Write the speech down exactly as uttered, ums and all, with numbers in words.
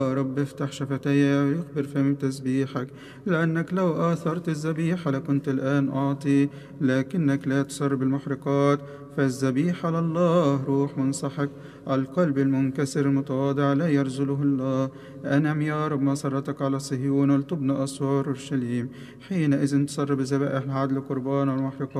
يا رب افتح شفتي ويخبر فمي بتسبيحك، لأنك لو آثرت الذبيحة لكنت الآن أعطي، لكنك لا تسر بالمحرقات. فالذبيحة لله روح منصحك، القلب المنكسر المتواضع لا يرزله الله. أنم يا رب مسرتك على صهيون ولتبنى أسوار أورشليم، حينئذ تسر بذبائح العدل قربانا والمحرقات.